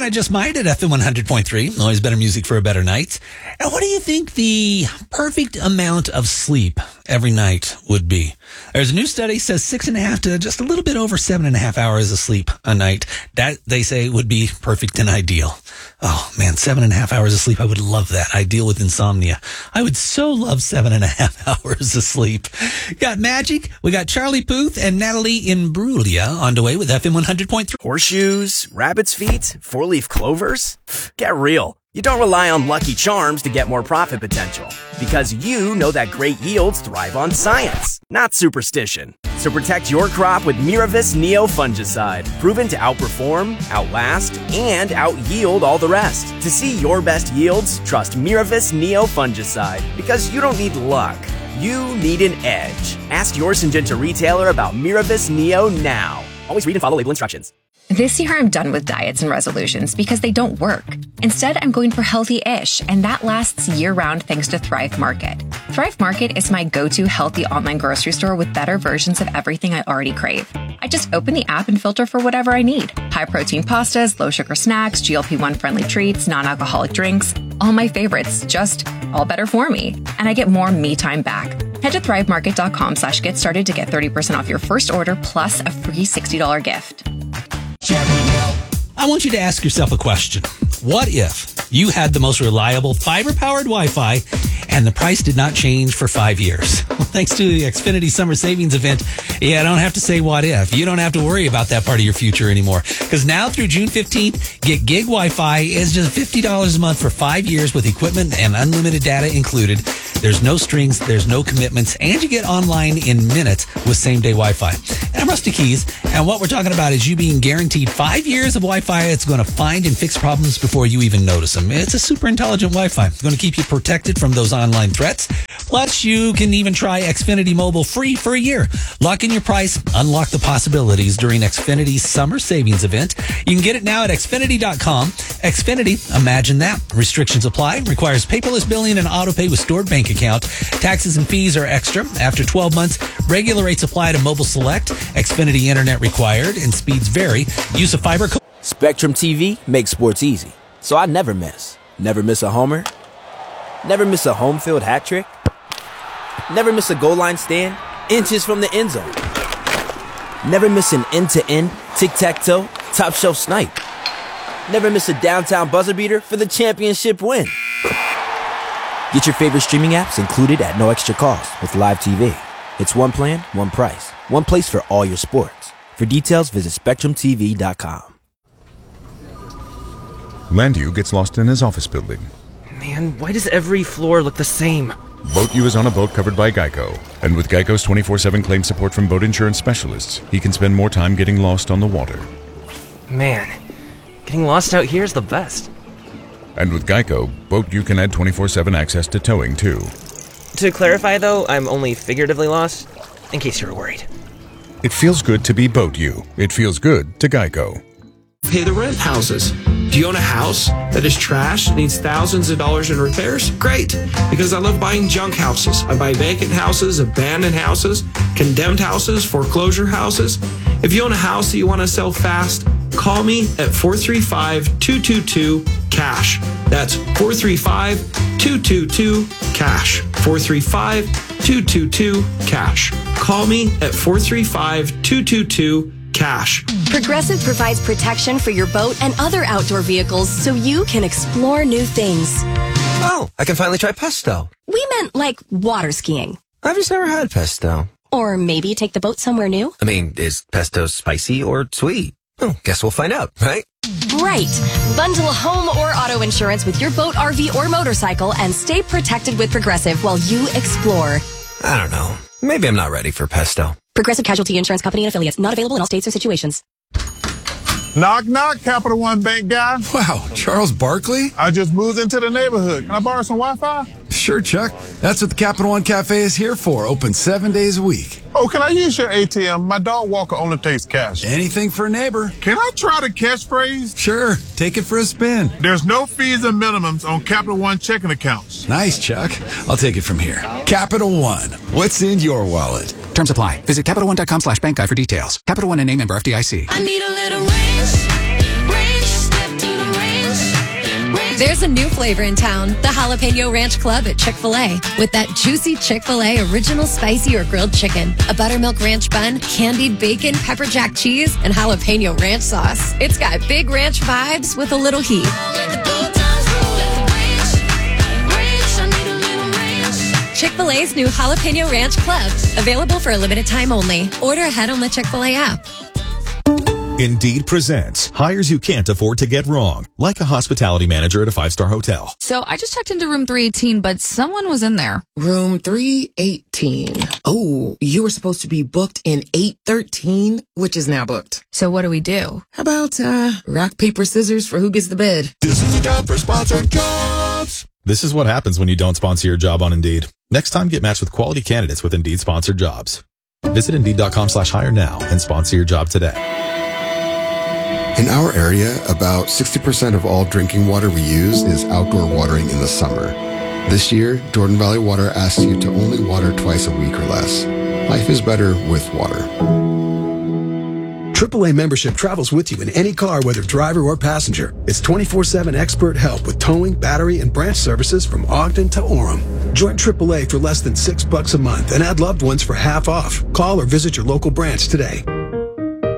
I just might at FM 100.3. Always better music for a better night. And what do you think the perfect amount of sleep every night would be? There's a new study says 6.5 to just a little bit over 7.5 hours of sleep a night. That, they say, would be perfect and ideal. Oh, man, 7.5 hours of sleep. I would love that. I deal with insomnia. I would so love 7.5 hours of sleep. Got Magic. We got Charlie Puth and Natalie Imbruglia on the way with FM 100.3. Horseshoes, rabbit's feet, four-leaf clovers. Get real. You don't rely on Lucky Charms to get more profit potential, because you know that great yields thrive on science, not superstition. So protect your crop with Miravis Neo Fungicide, proven to outperform, outlast, and out-yield all the rest. To see your best yields, trust Miravis Neo Fungicide, because you don't need luck. You need an edge. Ask your Syngenta retailer about Miravis Neo now. Always read and follow label instructions. This year, I'm done with diets and resolutions because they don't work. Instead, I'm going for healthy-ish, and that lasts year-round thanks to Thrive Market. Thrive Market is my go-to healthy online grocery store with better versions of everything I already crave. I just open the app and filter for whatever I need. High-protein pastas, low-sugar snacks, GLP-1 friendly treats, non-alcoholic drinks. All my favorites, just all better for me. And I get more me time back. Head to thrivemarket.com/get started to get 30% off your first order plus a free $60 gift. I want you to ask yourself a question. What if you had the most reliable fiber-powered Wi-Fi and the price did not change for 5 years? Well, thanks to the Xfinity Summer Savings Event, I don't have to say what if. You don't have to worry about that part of your future anymore. Because now through June 15th, get gig Wi-Fi is just $50 a month for 5 years with equipment and unlimited data included. There's no strings, there's no commitments, and you get online in minutes with same-day Wi-Fi. And I'm Rusty Keys, and what we're talking about is you being guaranteed 5 years of Wi-Fi that's going to find and fix problems before you even notice them. It's a super intelligent Wi-Fi. It's going to keep you protected from those online threats. Plus, you can even try Xfinity Mobile free for a year. Lock in your price, unlock the possibilities during Xfinity's Summer Savings Event. You can get it now at Xfinity.com. Xfinity, imagine that. Restrictions apply. Requires paperless billing and autopay with stored bank account. Taxes and fees are extra. After 12 months, regular rates apply to Mobile Select. Xfinity Internet required and speeds vary. Use of fiber. Spectrum TV makes sports easy, so I never miss. Never miss a homer. Never miss a home field hat trick. Never miss a goal line stand inches from the end zone. Never miss an end-to-end, tic-tac-toe, top-shelf snipe. Never miss a downtown buzzer beater for the championship win. Get your favorite streaming apps included at no extra cost with Live TV. It's one plan, one price, one place for all your sports. For details, visit SpectrumTV.com. Landu gets lost in his office building. Man, why does every floor look the same? BoatU is on a boat covered by Geico. And with Geico's 24/7 claim support from boat insurance specialists, he can spend more time getting lost on the water. Man, getting lost out here is the best. And with Geico, BoatU can add 24/7 access to towing, too. To clarify, though, I'm only figuratively lost, in case you were worried. It feels good to be BoatU. It feels good to Geico. Pay the rent houses. Do you own a house that is trash, needs thousands of dollars in repairs? Great, because I love buying junk houses. I buy vacant houses, abandoned houses, condemned houses, foreclosure houses. If you own a house that you want to sell fast, call me at 435-222-CASH. That's 435-222-CASH. 435-222-CASH. Call me at 435-222-CASH. Progressive provides protection for your boat and other outdoor vehicles so you can explore new things. Oh, I can finally try pesto. We meant like water skiing. I've just never had pesto. Or maybe take the boat somewhere new. I mean, is pesto spicy or sweet? Oh, guess we'll find out, right? Right. Bundle home or auto insurance with your boat, RV, or motorcycle and stay protected with Progressive while you explore. I don't know. Maybe I'm not ready for pesto. Progressive Casualty Insurance Company and Affiliates. Not available in all states or situations. Knock, knock, Capital One Bank guy. Wow, Charles Barkley? I just moved into the neighborhood. Can I borrow some Wi-Fi? Sure, Chuck. That's what the Capital One Cafe is here for. Open 7 days a week. Oh, can I use your ATM? My dog walker only takes cash. Anything for a neighbor. Can I try the catchphrase? Sure. Take it for a spin. There's no fees and minimums on Capital One checking accounts. Nice, Chuck. I'll take it from here. Capital One. What's in your wallet? Terms apply. Visit CapitalOne.com/bank guide for details. Capital One and name member FDIC. I need a little range, step to the range. There's a new flavor in town, the Jalapeno Ranch Club at Chick-fil-A. With that juicy Chick-fil-A original spicy or grilled chicken, a buttermilk ranch bun, candied bacon, pepper jack cheese, and jalapeno ranch sauce. It's got big ranch vibes with a little heat. Chick-fil-A's new Jalapeno Ranch Club. Available for a limited time only. Order ahead on the Chick-fil-A app. Indeed presents hires you can't afford to get wrong, like a hospitality manager at a 5-star hotel. So I just checked into room 318, but someone was in there. Room 318. Oh, you were supposed to be booked in 813, which is now booked. So what do we do? How about rock, paper, scissors for who gets the bed? This is the job for sponsored jobs. This is what happens when you don't sponsor your job on Indeed. Next time, get matched with quality candidates with Indeed sponsored jobs. Visit Indeed.com/hire now and sponsor your job today. In our area, about 60% of all drinking water we use is outdoor watering in the summer. This year, Jordan Valley Water asks you to only water twice a week or less. Life is better with water. AAA membership travels with you in any car, whether driver or passenger. It's 24/7 expert help with towing, battery, and branch services from Ogden to Orem. Join AAA for less than $6 a month and add loved ones for half off. Call or visit your local branch today.